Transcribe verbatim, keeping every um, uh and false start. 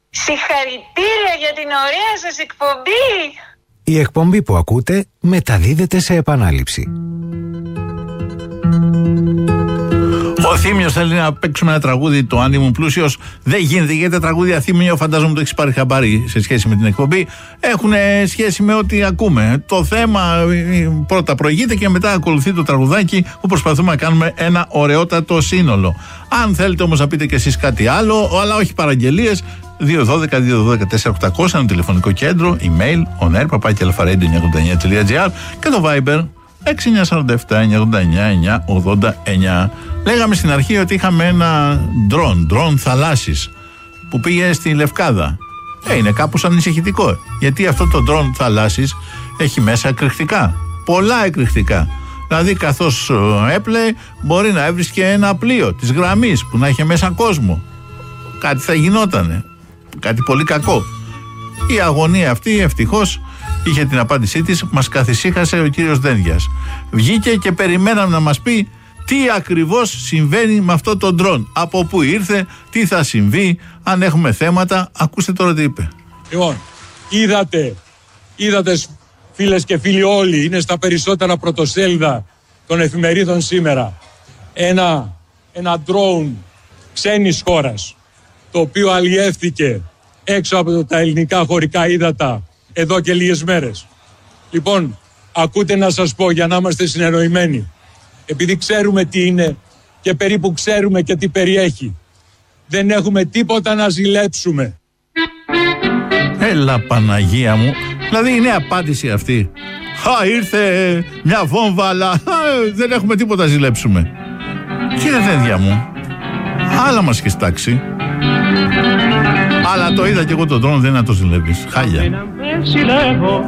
Συγχαρητήρια για την ωραία σας εκπομπή. Η εκπομπή που ακούτε μεταδίδεται σε επανάληψη. Ο Θήμιος θέλει να παίξουμε ένα τραγούδι, το Αν ήμουν πλούσιος. Δεν γίνεται, γιατί τα τραγούδια Θήμιο φαντάζομαι το έχεις πάρει χαμπάρι σε σχέση με την εκπομπή. Έχουν σχέση με ό,τι ακούμε. Το θέμα πρώτα προηγείται και μετά ακολουθεί το τραγουδάκι που προσπαθούμε να κάνουμε ένα ωραιότατο σύνολο. Αν θέλετε όμως να πείτε κι εσείς κάτι άλλο, αλλά όχι παραγγελίες, δύο ένα δύο δύο ένα δύο τέσσερα οκτακόσια είναι το τηλεφωνικό κέντρο, email, onair, παπάκι αλφαρέντιο εννιακόσια ογδόντα εννιά τελεία τζι άρ και το Viber έξι εννιά τέσσερα επτά εννιά ογδόντα εννιά εννιά ογδόντα εννιά. Λέγαμε στην αρχή ότι είχαμε ένα ντρόν, ντρόν θαλάσσης που πήγε στη Λευκάδα. Ε, είναι κάπως ανησυχητικό, γιατί αυτό το ντρόν θαλάσσης έχει μέσα εκρηκτικά, πολλά εκρηκτικά. Δηλαδή καθώς έπλεε μπορεί να έβρισκε ένα πλοίο της γραμμής που να είχε μέσα κόσμο. Κάτι θα γινότανε, κάτι πολύ κακό. Η αγωνία αυτή ευτυχώς είχε την απάντησή της, μας καθησύχασε ο κύριος Δένδιας. Βγήκε και περιμέναμε να μας πει τι ακριβώς συμβαίνει με αυτό το ντρόν. Από πού ήρθε, τι θα συμβεί, αν έχουμε θέματα. Ακούστε τώρα τι είπε. Λοιπόν, είδατε, είδατε φίλες και φίλοι όλοι, είναι στα περισσότερα πρωτοσέλιδα των εφημερίδων σήμερα. Ένα, ένα ντρόουν ξένης χώρας, το οποίο αλλιεύθηκε έξω από τα ελληνικά χωρικά ύδατα εδώ και λίγες μέρες. Λοιπόν, ακούτε να σας πω για να είμαστε συνεννοημένοι. Επειδή ξέρουμε τι είναι και περίπου ξέρουμε και τι περιέχει, δεν έχουμε τίποτα να ζηλέψουμε. Έλα Παναγία μου. Δηλαδή είναι απάντηση αυτή. Χα, ήρθε μια βόμβα, αλλά δεν έχουμε τίποτα να ζηλέψουμε. Κύριε Δένδια μου, άλλα μας έχεις τάξει. Αλλά το είδα και εγώ τον τρόνο, δεν είναι να το ζηλεύεις. Χάλια.